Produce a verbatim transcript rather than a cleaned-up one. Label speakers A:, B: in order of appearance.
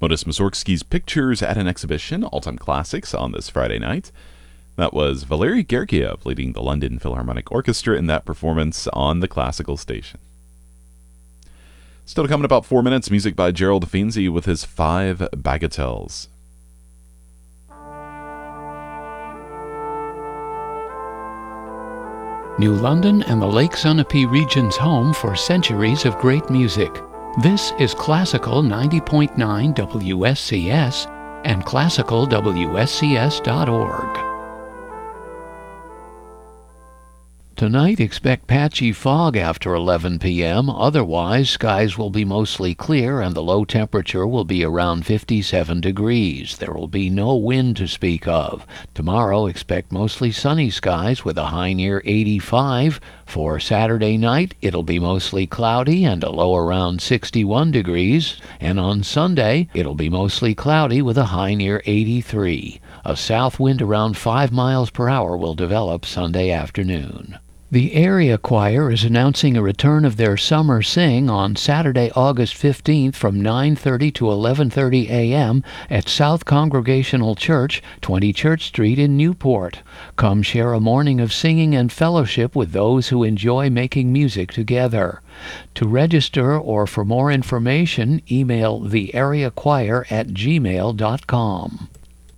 A: Modest Mussorgsky's Pictures at an Exhibition, all-time classics on this Friday night. That was Valery Gergiev leading the London Philharmonic Orchestra in that performance on the classical station. Still to come in about four minutes, music by Gerald Finzi with his Five Bagatelles.
B: New London and the Lake Sunapee region's home for centuries of great music. This is Classical ninety point nine W S C S and classical W S C S dot org. Tonight, expect patchy fog after eleven p.m. Otherwise, skies will be mostly clear and the low temperature will be around fifty-seven degrees. There will be no wind to speak of. Tomorrow, expect mostly sunny skies with a high near eighty-five. For Saturday night, it'll be mostly cloudy and a low around sixty-one degrees. And on Sunday, it'll be mostly cloudy with a high near eighty-three. A south wind around five miles per hour will develop Sunday afternoon. The area choir is announcing a return of their summer sing on Saturday, August fifteenth from nine thirty to eleven thirty a.m. at South Congregational Church, twenty Church Street in Newport. Come share a morning of singing and fellowship with those who enjoy making music together. To register or for more information, email the area choir at gmail dot com.